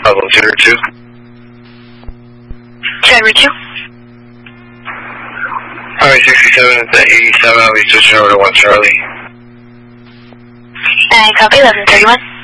Level 202. Driver 2. Alright, 67 at the 87, I'll be switching over to 1 Charlie. I copy 1131.